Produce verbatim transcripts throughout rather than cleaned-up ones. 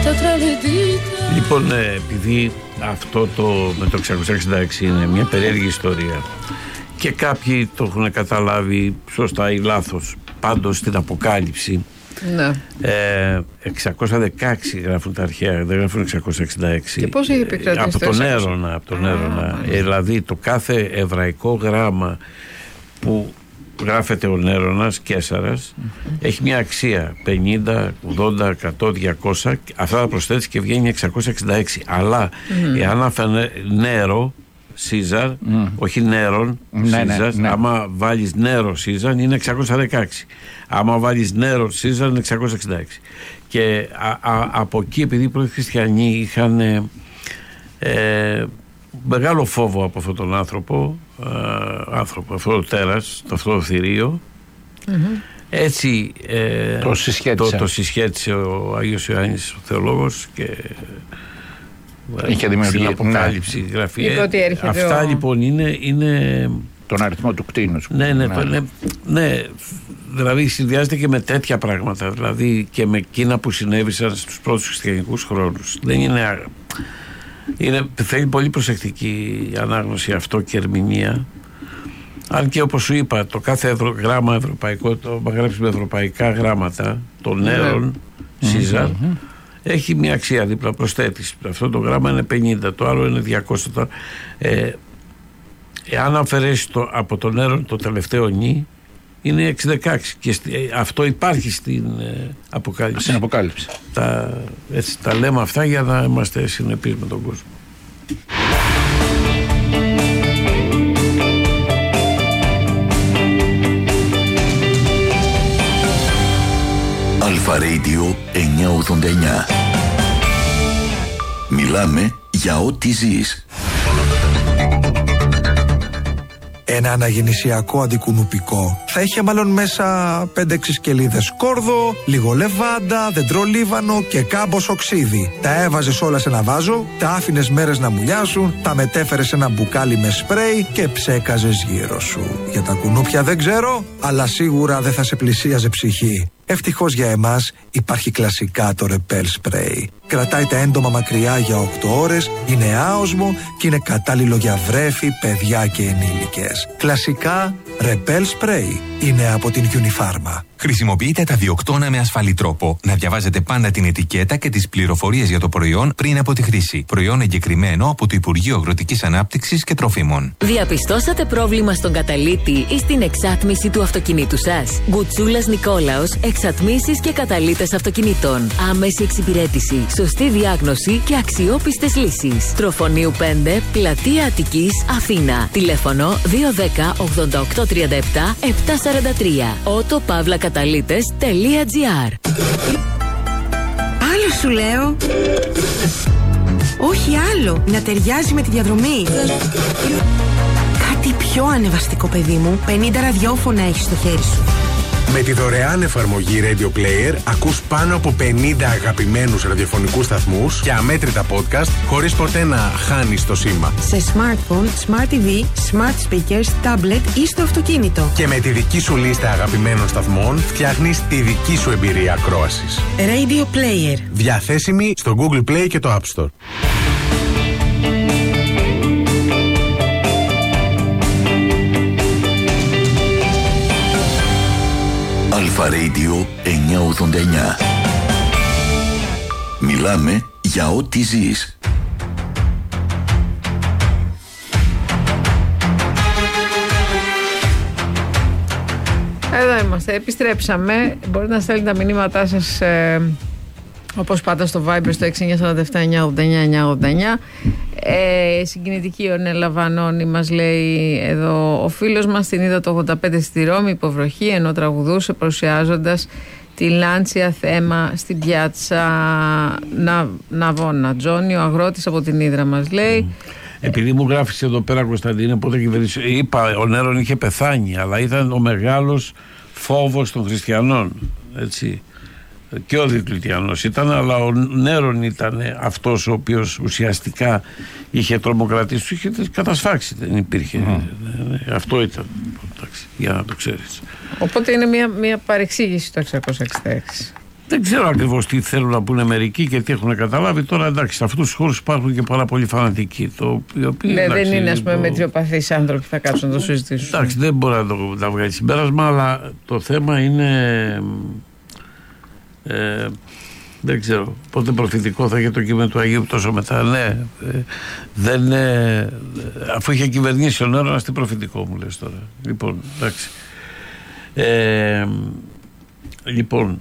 Λοιπόν, επειδή αυτό το με το εξακόσια εξήντα έξι είναι μια περίεργη ιστορία και κάποιοι το έχουν καταλάβει σωστά ή λάθος, πάντως στην Αποκάλυψη, ναι. ε, εξακόσια δεκαέξι γράφουν τα αρχαία, δεν γράφουν εξακόσια εξήντα έξι. Και πώς έχει επικρατήσει από τον Έρωνα, από τον Έρωνα. Ε, δηλαδή το κάθε εβραϊκό γράμμα που γράφεται ο Νέρονας, Καίσαρας, mm-hmm. έχει μια αξία πενήντα, ογδόντα, εκατό, διακόσια, αυτά τα προσθέτεις και βγαίνει εξακόσια εξήντα έξι. Αλλά mm-hmm. εάν αφαιρεί Νέρο, Σίζαρ, mm. όχι Νέρον, ναι, Σίζαρ, ναι, ναι. άμα βάλεις Νέρο, Σίζαρ είναι εξακόσια δεκαέξι. Άμα βάλεις Νέρο, Σίζαρ είναι εξακόσια εξήντα έξι. Και α, α, από εκεί, επειδή οι πρώτοι χριστιανοί είχαν ε, ε, μεγάλο φόβο από αυτόν τον άνθρωπο, ε, άνθρωπο αυτό το τέρας, το αυτό το θηρίο, mm-hmm. έτσι ε, το, συσχέτισε. το, το συσχέτισε ο Άγιος Ιωάννης ο θεολόγος και είχε δημιουργήσει την Αποκάλυψη, ναι. γραφή. Αυτά ο... λοιπόν είναι, είναι... τον αριθμό του κτήνους. Ναι, ναι, ναι. ναι, ναι. Δηλαδή συνδυάζεται και με τέτοια πράγματα, δηλαδή και με εκείνα που συνέβησαν στους πρώτους χριστιανικούς χρόνους. Δεν είναι, είναι, θέλει πολύ προσεκτική ανάγνωση αυτό και ερμηνεία. Αν και όπως σου είπα, το κάθε ευρω, γράμμα ευρωπαϊκό, το γράψει με ευρωπαϊκά γράμματα των νέων, mm-hmm. Σίζαρ, mm-hmm. έχει μια αξία δίπλα, προσθέτεις. Αυτό το γράμμα είναι πενήντα, το άλλο είναι διακόσια. Ε, εάν αφαιρέσει το, από τον Νέρον το τελευταίο νι, είναι εξήντα δεκαέξι. Και στη, ε, αυτό υπάρχει στην ε, Αποκάλυψη. Στην Αποκάλυψη. Τα, έτσι, τα λέμε αυτά για να είμαστε συνεπείς με τον κόσμο. Αλφα Radio εννιακόσια ογδόντα εννιά. Μιλάμε για ό,τι ζεις. Ένα αναγεννησιακό αντικουνουπικό θα είχε μάλλον μέσα πέντε έξι σκελίδες κόρδο, λίγο λεβάντα, δεντρολίβανο και κάμποσο ξύδι. Τα έβαζες όλα σε ένα βάζο, τα άφηνες μέρες να μουλιάσουν, τα μετέφερες σε ένα μπουκάλι με σπρέι και ψέκαζες γύρω σου. Για τα κουνούπια δεν ξέρω, αλλά σίγουρα δεν θα σε πλησίαζε ψυχή. Ευτυχώς για εμάς υπάρχει κλασικά το Repel Spray. Κρατάει τα έντομα μακριά για οκτώ ώρες, είναι άοσμο και είναι κατάλληλο για βρέφη, παιδιά και ενήλικες. Κλασικά Repel Spray είναι από την Unifarma. Χρησιμοποιείτε τα διοκτώνα με ασφαλή τρόπο. Να διαβάζετε πάντα την ετικέτα και τις πληροφορίες για το προϊόν πριν από τη χρήση. Προϊόν εγκεκριμένο από το Υπουργείο Αγροτικής Ανάπτυξης και Τροφίμων. Διαπιστώσατε πρόβλημα στον καταλύτη ή στην εξάτμιση του αυτοκινήτου σας? Γκουτσούλας Νικόλαος, εξατμίσεις και καταλύτες αυτοκινήτων. Άμεση εξυπηρέτηση, σωστή διάγνωση και αξιόπιστες λύσεις. Τροφονίου πέντε, Πλατεία Αττικής, Αθήνα. Τηλέφωνο δύο ένα μηδέν ογδόντα οκτώ τριάντα επτά επτακόσια σαράντα τρία. Ότο Παύλα Καταλύτες τελεία τζι άρ. Άλλο σου λέω. Όχι άλλο. Να ταιριάζει με τη διαδρομή. Κάτι πιο ανεβαστικό, παιδί μου. πενήντα ραδιόφωνα έχεις στο χέρι σου. Με τη δωρεάν εφαρμογή Radio Player ακούς πάνω από πενήντα αγαπημένους ραδιοφωνικούς σταθμούς και αμέτρητα podcast χωρίς ποτέ να χάνεις το σήμα. Σε smartphone, smart τι βι, smart speakers, tablet ή στο αυτοκίνητο. Και με τη δική σου λίστα αγαπημένων σταθμών φτιάχνεις τη δική σου εμπειρία ακρόασης. Radio Player. Διαθέσιμη στο Google Play και το App Store. Αλφα Radio εννιακόσια ογδόντα εννιά. Μιλάμε για ό,τι ζεις. Εδώ είμαστε, επιστρέψαμε. Μπορείτε να στέλνετε τα μηνύματά σας ε, όπως πάντα στο Viber στο έξι εννιά τέσσερα επτά εννιά ογδόντα εννιά εννιά ογδόντα εννιά. Ε, συγκινητική ο Νέλα Βανώνη μας λέει εδώ: ο φίλος μας την είδα το ογδόντα πέντε στη Ρώμη υποβροχή ενώ τραγουδούσε παρουσιάζοντας τη Λάντσια θέμα στην πιάτσα να, Ναβώνα. Τζόνι ο αγρότης από την Ύδρα μας λέει. Επειδή μου γράφεις εδώ πέρα, Κωνσταντίνε, πότε κυβερνήσε, είπα ο Νέρον είχε πεθάνει, αλλά ήταν ο μεγάλος φόβος των χριστιανών, έτσι. Και ο Διοκλητιανός ήταν, αλλά ο Νέρον ήταν αυτός ο οποίος ουσιαστικά είχε τρομοκρατήσει, του είχε κατασφάξει, δεν υπήρχε. Mm. Αυτό ήταν, εντάξει, για να το ξέρεις. Οπότε είναι μια, μια παρεξήγηση το εξακόσια εξήντα έξι. Δεν ξέρω ακριβώς τι θέλουν να πούνε μερικοί και τι έχουν καταλάβει. Τώρα εντάξει, σε αυτούς τους χώρους υπάρχουν και πάρα πολλοί φανατικοί. Το, οποίοι, ναι, εντάξει, δεν είναι ας πούμε το... μετριοπαθείς άνθρωποι που θα κάτσουν να το συζητήσουν. Εντάξει, δεν μπορεί να το να βγάλει συμπέρασμα, αλλά το θέμα είναι. Ε, δεν ξέρω πότε προφητικό θα έχει το κείμενο του Αγίου τόσο μετά. Ναι, ε, δεν, ε, αφού είχε κυβερνήσει ο Νέρονας, τι προφητικό μου λες τώρα. Λοιπόν, εντάξει. Ε, λοιπόν.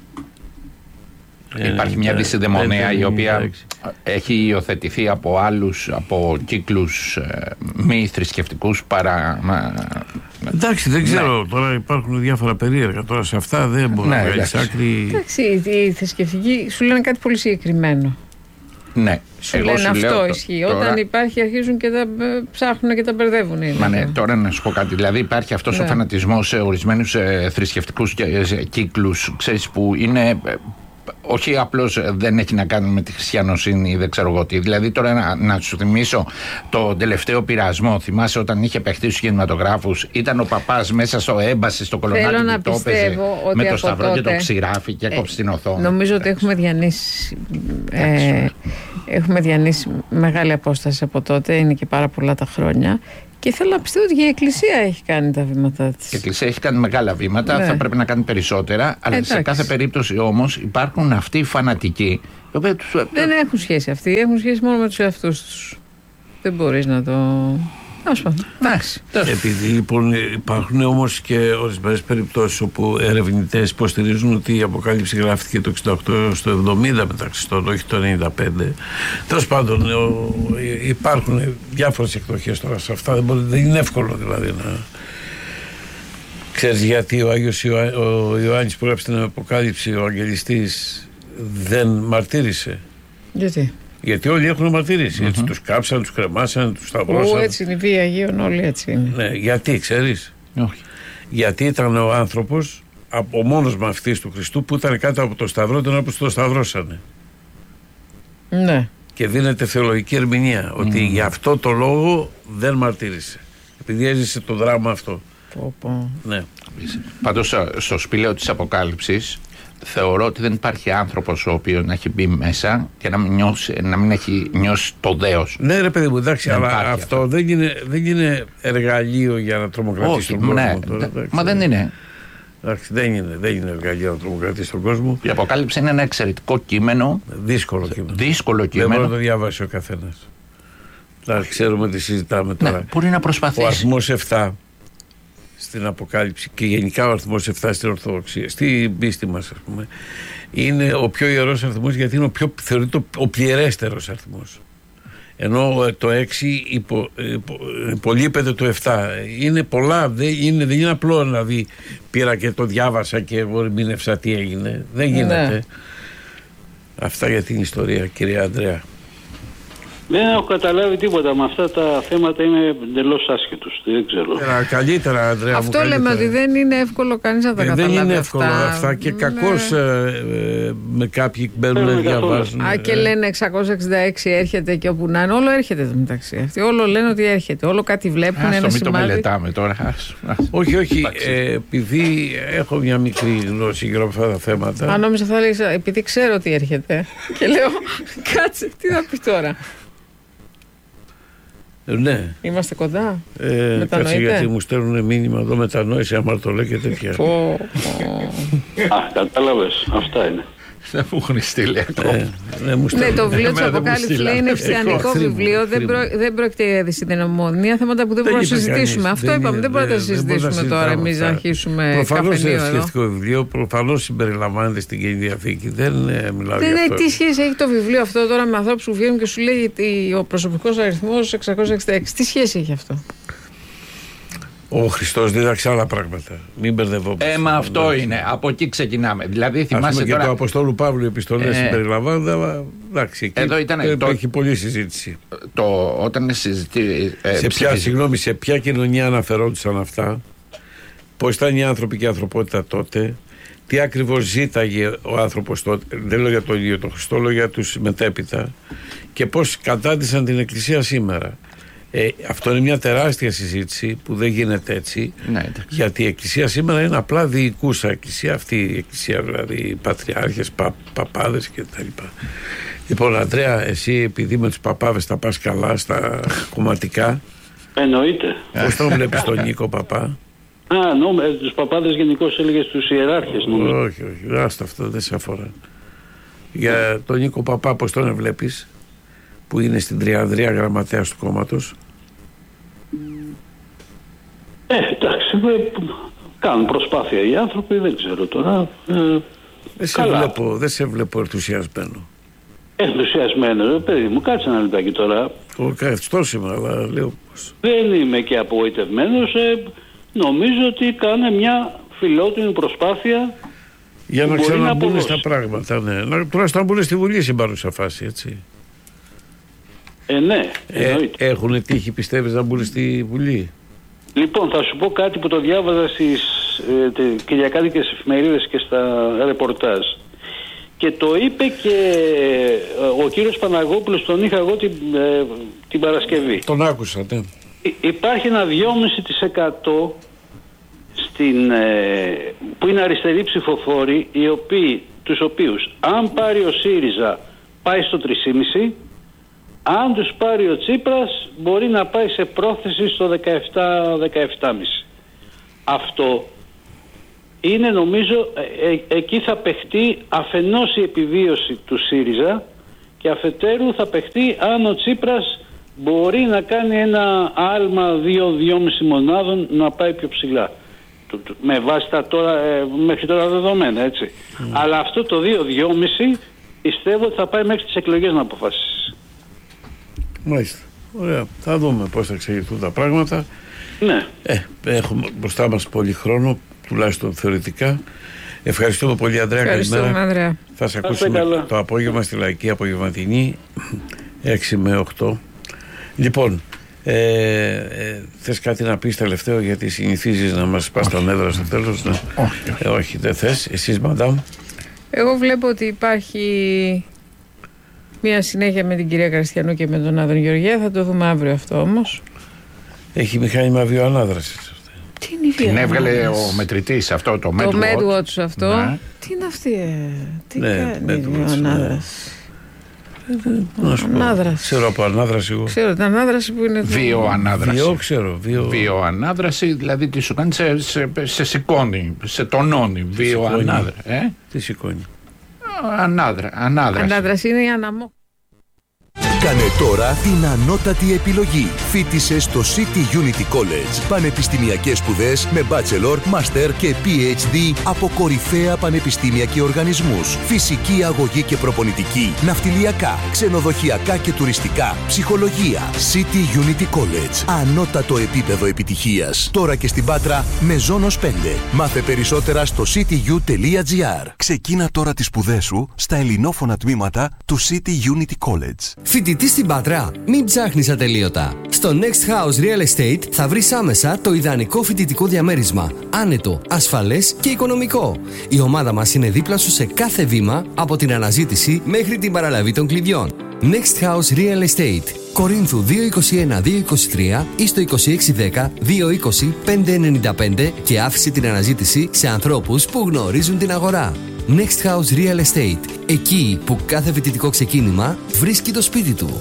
Υπάρχει μια δυσιδαιμονία η οποία έχει υιοθετηθεί από άλλους, από κύκλους ε, μη θρησκευτικούς παρά... Εντάξει, δεν ξέρω, ναι. Τώρα υπάρχουν διάφορα περίεργα, τώρα σε αυτά δεν μπορεί ναι, να βγάλεις άκρη. Εντάξει, οι θρησκευτικοί σου λένε κάτι πολύ συγκεκριμένο. Ναι. Σου λένε σου αυτό λέω, ισχύει. Τώρα... Όταν υπάρχει αρχίζουν και τα ψάχνουν και τα μπερδεύουν. Είναι. Μα ναι, τώρα να σου πω κάτι. Δηλαδή υπάρχει αυτός ναι. ο φανατισμός σε ορισμένους ε, θρησκευτικούς ε, κύκλους, ξέρεις, που είναι... Ε, όχι απλώς δεν έχει να κάνει με τη χριστιανοσύνη ή δεν ξέρω εγώ τι. Δηλαδή τώρα να, να σου θυμίσω το τελευταίο πειρασμό. Θυμάσαι όταν είχε παιχτεί στους κινηματογράφους, ήταν ο παπάς μέσα στο έμπαση, στο κολονάκι που το έπαιζε με το σταυρό τότε... και το ξηράφι και έκοψε ε, την οθόνη. Νομίζω ότι έχουμε διανύσει, ε, έχουμε διανύσει μεγάλη απόσταση από τότε. Είναι και πάρα πολλά τα χρόνια. Και θέλω να πιστεύω ότι η Εκκλησία έχει κάνει τα βήματά της. Η Εκκλησία έχει κάνει μεγάλα βήματα, ναι. Θα πρέπει να κάνει περισσότερα. Αλλά εντάξει. Σε κάθε περίπτωση όμως υπάρχουν αυτοί οι φανατικοί. Δεν έχουν σχέση αυτοί, έχουν σχέση μόνο με τους εαυτούς τους. Δεν μπορείς να το... Εντάξει. Επειδή λοιπόν υπάρχουν όμως και ορισμένες περιπτώσεις όπου ερευνητές υποστηρίζουν ότι η Αποκάλυψη γράφτηκε το εξήντα οκτώ στο εβδομήντα μετά Χριστόν, όχι το ενενήντα πέντε. Τέλος πάντων, υπάρχουν διάφορες εκδοχές τώρα σε αυτά. Δεν, μπορεί, δεν είναι εύκολο δηλαδή να. Ξέρεις γιατί ο Άγιος Ιωά, ο Ιωάννης που έγραψε την Αποκάλυψη, ο Αγγελιστής, δεν μαρτύρησε? Γιατί? Γιατί όλοι έχουν μαρτυρήσει. Mm-hmm. Έτσι, τους κάψαν, τους κρεμάσαν, τους σταυρώσαν. Ού, έτσι είναι η βία Αγίων, όλοι έτσι είναι. Ναι, γιατί, ξέρεις? Όχι. Γιατί ήταν ο άνθρωπος, ο μόνος μαθητής του Χριστού που ήταν κάτω από το σταυρό, τον όπως το σταυρώσανε. Ναι. Και δίνεται θεολογική ερμηνεία mm. ότι γι' αυτό το λόγο δεν μαρτύρησε. Επειδή έζησε το δράμα αυτό. Πω, πω. Ναι. Πάντως στο σπήλαιο της Αποκάλυψης θεωρώ ότι δεν υπάρχει άνθρωπος ο οποίος να έχει μπει μέσα και να μην, νιώσει, να μην έχει νιώσει το δέος. Ναι ρε παιδί μου, εντάξει, δεν αλλά αυτό, αυτό. Δεν, είναι, δεν είναι εργαλείο για να τρομοκρατήσει τον κόσμο. Ναι, τώρα, δε, μα δεν είναι. Εντάξει, δεν είναι, δεν είναι εργαλείο να τρομοκρατήσει τον κόσμο. Η Αποκάλυψη είναι ένα εξαιρετικό κείμενο. Δύσκολο κείμενο. Δύσκολο κείμενο. Δεν μπορεί να το διαβάσει ο καθένας. Εντάξει, ξέρουμε τι συζητάμε τώρα. Ναι, μπορεί να προσπαθήσει. Ο αριθμός επτά στην Αποκάλυψη και γενικά ο αριθμός επτά στην Ορθοδοξία, στην πίστη μας, ας πούμε, είναι ο πιο ιερός αριθμός, γιατί είναι ο πιο, θεωρείται ο πληρέστερος αριθμός. Ενώ το έξι υπο, υπο, υπολείπεται το επτά. Είναι πολλά, δεν είναι, δεν είναι απλό να δει πήρα και το διάβασα και ερμήνευσα τι έγινε. Δεν γίνεται. Ναι. Αυτά για την ιστορία, κυρία Ανδρέα. Δεν έχω καταλάβει τίποτα. Με αυτά τα θέματα είμαι εντελώς άσχετος. Δεν ξέρω. Ε, καλύτερα, Ανδρέα. Αυτό μου, λέμε καλύτερα. ότι δεν είναι εύκολο κανείς να τα ε, καταλάβει. Δεν είναι εύκολο αυτά, αυτά και ναι. Κακώς ε, ε, με κάποιοι μπαίνουν να διαβάζουν. Α, και λένε εξακόσια εξήντα έξι έρχεται και όπου να είναι. Όλο έρχεται το μεταξύ. Αυτοί όλο λένε ότι έρχεται. Όλο κάτι βλέπουν. Ας το μην το μελετάμε τώρα. Όχι, όχι. Ε, επειδή έχω μια μικρή γνώση γύρω από αυτά τα θέματα. Αν νόμιζα θα λέει, επειδή ξέρω ότι έρχεται. Και λέω, κάτσε, τι θα πει τώρα. Ναι. Είμαστε κοντά. Ε, Μετανοείτε. Γιατί μου στέλνουν μήνυμα εδώ μετανόηση, αμαρτωλέ και τέτοια. Α, κατάλαβες. Αυτά είναι. Δεν μου έχουν στείλει ακόμα. Ναι, το βιβλίο της Αποκάλυψης λέει είναι χριστιανικό βιβλίο. Δεν πρόκειται για δυσυνδυναμονία, θέματα που δεν μπορούμε να συζητήσουμε. Αυτό είπαμε. Δεν μπορούμε να τα συζητήσουμε τώρα εμείς να αρχίσουμε. Προφανώς είναι χριστιανικό βιβλίο, προφανώς συμπεριλαμβάνεται στην Καινή Διαθήκη. Δεν μιλάω για αυτό. Τι σχέση έχει το βιβλίο αυτό τώρα με ανθρώπους που βγαίνουν και σου λέει ο προσωπικός αριθμός εξακόσια εξήντα έξι. Τι σχέση έχει αυτό? Ο Χριστός δίδαξε άλλα πράγματα. Μην μπερδευόμαστε. Ε, μα αυτό ναι. Είναι. Από εκεί ξεκινάμε. Δηλαδή, θυμάσαι ας πούμε τώρα... και το Αποστόλου Παύλου οι επιστολές ε... περιλαμβάνονται, αλλά εντάξει. Εκεί εδώ ήταν. Το... Έχει πολλή συζήτηση. Το... Όταν συζητεί. Ε, σε, ποια, συγγνώμη, σε ποια κοινωνία αναφερόντουσαν αυτά, πώς ήταν οι άνθρωποι και η ανθρωπότητα τότε, τι ακριβώς ζήταγε ο άνθρωπος τότε. Δεν λέω για τον ίδιο τον Χριστό, λέω για τους μετέπειτα, και πώς κατάντησαν την Εκκλησία σήμερα. Ε, αυτό είναι μια τεράστια συζήτηση που δεν γίνεται έτσι. Ναι, γιατί η Εκκλησία σήμερα είναι απλά διοικούσα εκκλησία. Αυτή η Εκκλησία, δηλαδή οι πατριάρχες, πα, παπάδες κτλ. Λοιπόν, Ανδρέα, εσύ επειδή με τους παπάδες τα πας καλά στα κομματικά. Εννοείται. Πώς τον βλέπεις τον Νίκο Παπά? Α, νόμι, τους παπάδες γενικώς έλεγες τους ιεράρχες. Νομίζω. Όχι, όχι, άστα, αυτό δεν σε αφορά. Για τον Νίκο Παπά πώς τον βλέπεις, που είναι στην Τριανδρία γραμματέας του κόμματος? Ε, εντάξει, κάνουν προσπάθεια οι άνθρωποι, δεν ξέρω τώρα. Ε, δεν, σε βλέπω, δεν σε βλέπω ενθουσιασμένο. Ενθουσιασμένο, παιδί μου, κάτσε ένα λεπτάκι τώρα. Καθιστός είμαι, αλλά λέω πώς. Δεν είμαι και απογοητευμένος. Ε, νομίζω ότι κάνει μια φιλότιμη προσπάθεια για να ξαναμπούν στα πράγματα. Ναι. Να, τουλάχιστον να μπουν στη Βουλή στην παρούσα φάση, έτσι. Ε, ναι, ε, έχουν τύχει, πιστεύεις, να μπουν στη Βουλή? Λοιπόν, θα σου πω κάτι που το διάβαζα στις ε, κυριακάτικες εφημερίδες και στα ρεπορτάζ. Και το είπε και ε, ο κύριος Παναγόπουλος, τον είχα εγώ την, ε, την Παρασκευή. Τον άκουσα, ναι. Υ- υπάρχει ένα δυόμισι τοις εκατό στην, ε, που είναι αριστεροί ψηφοφόροι, οι οποίοι, τους οποίους αν πάρει ο ΣΥΡΙΖΑ πάει στο τρία κόμμα πέντε, αν τους πάρει ο Τσίπρας μπορεί να πάει σε πρόθεση στο δεκαεπτά δεκαεπτά κόμμα πέντε. Αυτό είναι, νομίζω, ε, ε, εκεί θα παιχτεί αφενός η επιβίωση του ΣΥΡΙΖΑ και αφετέρου θα παιχτεί αν ο Τσίπρας μπορεί να κάνει ένα άλμα δύο με δυόμισι μονάδων να πάει πιο ψηλά. Με βάση τα τώρα, ε, μέχρι τώρα δεδομένα, έτσι. Mm. Αλλά αυτό το δύο με δυόμισι πιστεύω ότι θα πάει μέχρι τις εκλογές να αποφασίσει. Μάλιστα. Ωραία. Θα δούμε πώς θα εξελιχθούν τα πράγματα. Ναι. Ε, έχουμε μπροστά μας πολύ χρόνο, τουλάχιστον θεωρητικά. Ευχαριστούμε πολύ, Ανδρέα. Ευχαριστούμε, Ανδρέα. Θα σε ακούσουμε το απόγευμα στη Λαϊκή Απογευματινή έξι με οκτώ. Λοιπόν, ε, ε, θες κάτι να πεις τελευταίο, γιατί συνηθίζεις να μας πας τα νεύρα στο τέλος? Ναι. Όχι, ε, όχι, δεν θες. Εσείς, μαντάμ? Εγώ βλέπω ότι υπάρχει μια συνέχεια με την κυρία Κριστιανού και με τον Άδων Γεωργία. Θα το δούμε αύριο αυτό όμως. Έχει μηχάνημα βιοανάδρασης. Τι είναι η Την έβγαλε ο μετρητής αυτό, το MedWatch. Το MedWatch αυτό. Ναι. Τι είναι αυτή, ε, τι ναι, κάνει η βιοανάδραση? Ανάδραση. Ξέρω από ανάδραση εγώ. Ξέρω την ανάδραση που είναι. Βιοανάδραση. Βιο, ξέρω. Βιο... Βιοανάδραση, δηλαδή τι σου κάνει, σε, σε, σε σηκώνει, σε τονώνει. Βιοανάδραση. Ε? Τι σηκώνει? Ανάδρα, ανάδραση. Ανάδραση είναι η αναμό. Κάνε τώρα την ανώτατη επιλογή. Φοίτησε στο City Unity College. Πανεπιστημιακές σπουδές με bachelor, master και πι έιτς ντι από κορυφαία πανεπιστήμια και οργανισμούς. Φυσική αγωγή και προπονητική, ναυτιλιακά, ξενοδοχειακά και τουριστικά, ψυχολογία. City Unity College. Ανώτατο επίπεδο επιτυχίας. Τώρα και στην Πάτρα με Ζώνος πέντε. Μάθε περισσότερα στο σίτι γιου τελεία τζι άρ. Ξεκίνα τώρα τις σπουδές σου στα ελληνόφωνα τμήματα του City Unity College. Φοιτητή στην Πάτρα, μην ψάχνεις ατελείωτα. Στο Next House Real Estate θα βρεις άμεσα το ιδανικό φοιτητικό διαμέρισμα. Άνετο, ασφαλές και οικονομικό. Η ομάδα μας είναι δίπλα σου σε κάθε βήμα, από την αναζήτηση μέχρι την παραλαβή των κλειδιών. Next House Real Estate. Κορίνθου δύο είκοσι ένα δύο είκοσι τρία ή στο είκοσι έξι δέκα δύο είκοσι πέντε ενενήντα πέντε και άφησε την αναζήτηση σε ανθρώπους που γνωρίζουν την αγορά. Next House Real Estate. Εκεί που κάθε φοιτητικό ξεκίνημα βρίσκει το σπίτι του.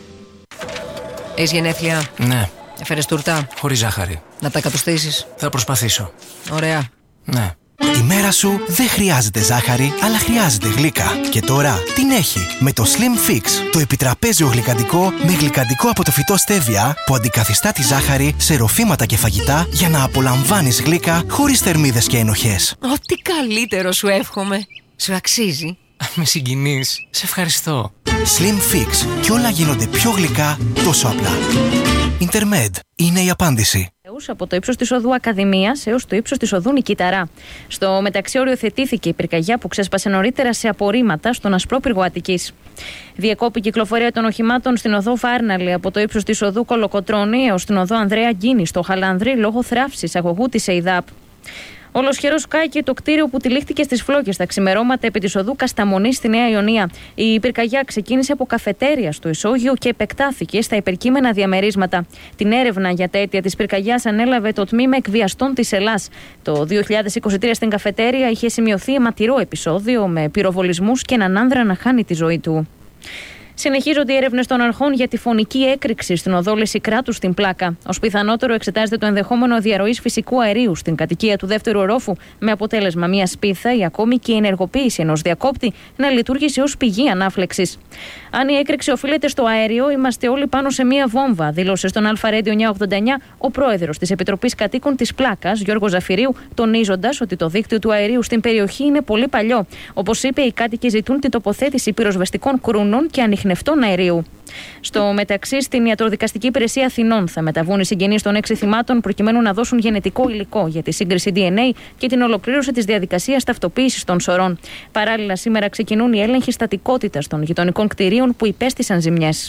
Έχεις γενέθλια? Ναι. Έφερες τούρτα? Χωρίς ζάχαρη. Να τα κατοστήσεις? Θα προσπαθήσω. Ωραία. Ναι. Η μέρα σου δεν χρειάζεται ζάχαρη, αλλά χρειάζεται γλύκα. Και τώρα την έχει με το Slim Fix, το επιτραπέζιο γλυκαντικό με γλυκαντικό από το φυτό στέβια που αντικαθιστά τη ζάχαρη σε ροφήματα και φαγητά για να απολαμβάνεις γλύκα χωρίς θερμίδες και ενοχές. Ό,τι καλύτερο σου εύχομαι. Σου αξίζει. Με συγκινείς. Σε ευχαριστώ. Slim Fix. Κι όλα γίνονται πιο γλυκά τόσο απλά. Intermed είναι η απάντηση. Από το ύψος της οδού Ακαδημίας έως το ύψος της οδού Νικηταρά. Στο μεταξύ οριοθετήθηκε η πυρκαγιά που ξέσπασε νωρίτερα σε απορρίμματα στον Ασπρόπυργο Αττικής. Διεκόπη κυκλοφορία των οχημάτων στην οδό Βάρναλη από το ύψος της οδού Κολοκοτρώνη έως την οδό Ανδρέα Γκίνη στο Χαλανδρή λόγω θράψης αγωγού της ΕΙΔΑΠ. Ολοσχερό σκάηκε το κτίριο που τυλίχτηκε στις Φλόκες τα ξημερώματα επί της οδού Κασταμονή στη Νέα Ιωνία. Η πυρκαγιά ξεκίνησε από καφετέρια στο Ισόγειο και επεκτάθηκε στα υπερκείμενα διαμερίσματα. Την έρευνα για τα αίτια της πυρκαγιάς ανέλαβε το τμήμα εκβιαστών της Ελλάς. Το δύο χιλιάδες είκοσι τρία στην καφετέρια είχε σημειωθεί αιματηρό επεισόδιο με πυροβολισμούς και έναν άνδρα να χάνει τη ζωή του. Συνεχίζονται οι έρευνες των αρχών για τη φωνική έκρηξη στην οδό Λυσικράτου στην Πλάκα. Ως πιθανότερο εξετάζεται το ενδεχόμενο διαρροής φυσικού αερίου στην κατοικία του δεύτερου ορόφου, με αποτέλεσμα μια σπίθα ή ακόμη και η ενεργοποίηση ενός διακόπτη να λειτουργήσει ως πηγή ανάφλεξης. Αν η έκρηξη οφείλεται στο αέριο, είμαστε όλοι πάνω σε μια βόμβα, δήλωσε στον Αλφα Radio εννιακόσια ογδόντα εννιά ο πρόεδρος της Επιτροπής Κατοίκων της Πλάκας, Γιώργος Ζαφυρίου, τονίζοντας ότι το δίκτυο του αερίου στην περιοχή είναι πολύ παλιό. Όπως είπε, οι κάτοικοι ζητούν την τοποθέτηση πυροσβεστικών κρούνων και ανιχνευτών αερίου. Στο μεταξύ, στην Ιατροδικαστική Υπηρεσία Αθηνών θα μεταβούν οι συγγενείς των έξι θυμάτων προκειμένου να δώσουν γενετικό υλικό για τη σύγκριση ντι εν έι και την ολοκλήρωση της διαδικασίας ταυτοποίησης των σωρών. Παράλληλα, σήμερα ξεκινούν οι έλεγχοι στατικότητας των γειτονικών κτηρίων που υπέστησαν ζημιές.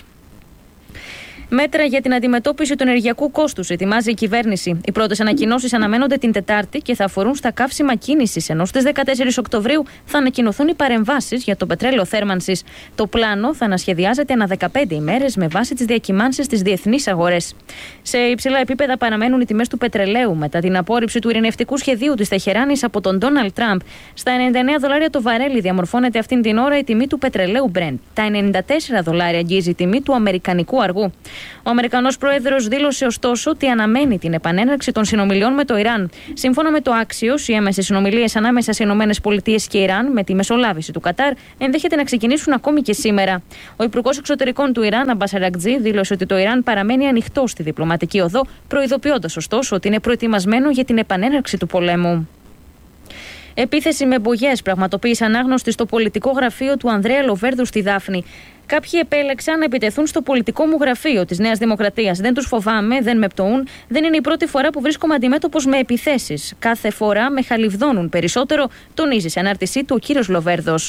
Μέτρα για την αντιμετώπιση του ενεργειακού κόστους ετοιμάζει η κυβέρνηση. Οι πρώτες ανακοινώσεις αναμένονται την Τετάρτη και θα αφορούν στα καύσιμα κίνησης, ενώ στις δεκατέσσερις Οκτωβρίου θα ανακοινωθούν οι παρεμβάσεις για το πετρέλαιο θέρμανσης. Το πλάνο θα ανασχεδιάζεται ανά δεκαπέντε ημέρες με βάση τις διακυμάνσεις στις διεθνείς αγορές. Σε υψηλά επίπεδα παραμένουν οι τιμές του πετρελαίου μετά την απόρριψη του ειρηνευτικού σχεδίου της Τεχεράνης από τον Ντόναλντ Τραμπ. Στα ενενήντα εννέα δολάρια το βαρέλι διαμορφώνεται αυτήν την ώρα η τιμή του πετρελαίου Brent. Τα ενενήντα τέσσερα δολάρια αγγίζει η τιμή του αμερικανικού αργού. Ο Αμερικανός πρόεδρος δήλωσε ωστόσο ότι αναμένει την επανέναρξη των συνομιλιών με το Ιράν. Σύμφωνα με το Axios, οι έμεσες συνομιλίες ανάμεσα σε ΗΠΑ και Ιράν με τη μεσολάβηση του Κατάρ ενδέχεται να ξεκινήσουν ακόμη και σήμερα. Ο Υπουργός Εξωτερικών του Ιράν, Αμπάς Αρακτζή, δήλωσε ότι το Ιράν παραμένει ανοιχτό στη διπλωματική οδό, προειδοποιώντας ωστόσο ότι είναι προετοιμασμένο για την επανέναρξη του πολέμου. Επίθεση με μπογιές πραγματοποίησε ανάγνωστη στο πολιτικό γραφείο του Ανδρέα Λοβέρδου στη Δάφνη. Κάποιοι επέλεξαν να επιτεθούν στο πολιτικό μου γραφείο της Νέας Δημοκρατίας. Δεν τους φοβάμαι, δεν με πτωούν. Δεν είναι η πρώτη φορά που βρίσκομαι αντιμέτωπος με επιθέσεις. Κάθε φορά με χαλιβδώνουν περισσότερο, τονίζει σε ανάρτησή του ο κύριος Λοβέρδος.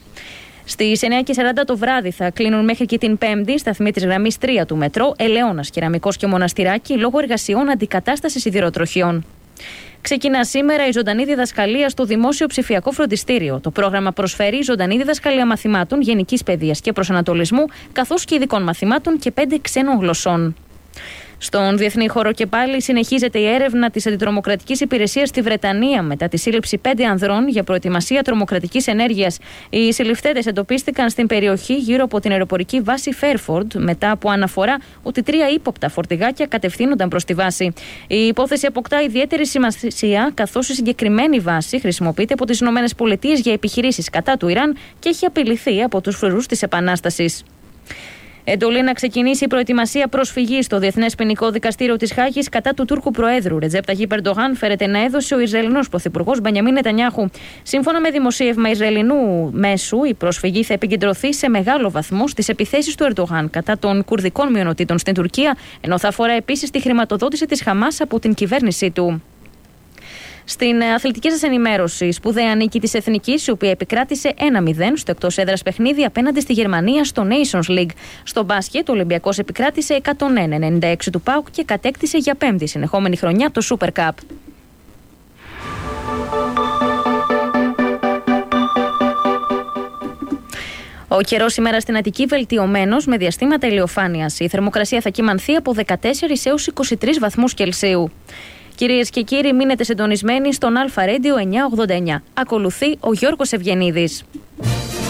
Στις εννιά και σαράντα το βράδυ θα κλείνουν μέχρι και την Πέμπτη σταθμοί της γραμμής τρία του μετρό, Ελαιώνας, Κεραμικός και Μοναστηράκι, λόγω εργασιών αντικατάστασης σιδηροτροχιών. Ξεκινά σήμερα η ζωντανή διδασκαλία στο Δημόσιο Ψηφιακό Φροντιστήριο. Το πρόγραμμα προσφέρει ζωντανή διδασκαλία μαθημάτων γενικής παιδείας και προσανατολισμού, καθώς και ειδικών μαθημάτων και πέντε ξένων γλωσσών. Στον διεθνή χώρο και πάλι συνεχίζεται η έρευνα της Αντιτρομοκρατικής Υπηρεσίας στη Βρετανία μετά τη σύλληψη πέντε ανδρών για προετοιμασία τρομοκρατικής ενέργειας. Οι συλληφθέντες εντοπίστηκαν στην περιοχή γύρω από την αεροπορική βάση Φέρφορντ μετά από αναφορά ότι τρία ύποπτα φορτηγάκια κατευθύνονταν προς τη βάση. Η υπόθεση αποκτά ιδιαίτερη σημασία καθώς η συγκεκριμένη βάση χρησιμοποιείται από τις ΗΠΑ για επιχειρήσεις κατά του Ιράν και έχει απειληθεί από τους φρουρούς της Επανάστασης. Εντολή να ξεκινήσει η προετοιμασία προσφυγής στο Διεθνές Ποινικό Δικαστήριο της Χάγης κατά του Τούρκου Προέδρου Ρετζέπ Ταγίπ Ερντογάν φέρεται να έδωσε ο Ισραηλινός Πρωθυπουργός Μπενιαμίν Νετανιάχου. Σύμφωνα με δημοσίευμα Ισραηλινού μέσου, η προσφυγή θα επικεντρωθεί σε μεγάλο βαθμό στις επιθέσεις του Ερντογάν κατά των κουρδικών μειονοτήτων στην Τουρκία, ενώ θα αφορά επίσης τη χρηματοδότηση της Χαμάς από την κυβέρνησή του. Στην αθλητική σας ενημέρωση, σπουδαία νίκη της Εθνικής, η οποία επικράτησε ένα μηδέν στο εκτός έδρας παιχνίδι απέναντι στη Γερμανία στο Nations League. Στο μπάσκετ, ο Ολυμπιακός επικράτησε εκατόν ένα ενενήντα έξι του ΠΑΟΚ και κατέκτησε για πέμπτη συνεχόμενη χρονιά το Super Cup. Ο καιρός σήμερα στην Αττική βελτιωμένος με διαστήματα ηλιοφάνειας. Η θερμοκρασία θα κυμανθεί από δεκατέσσερις έως είκοσι τρεις βαθμούς Κελσίου. Κυρίες και κύριοι, μείνετε συντονισμένοι στον Αλφα Radio εννιακόσια ογδόντα εννιά. Ακολουθεί ο Γιώργος Ευγενίδης.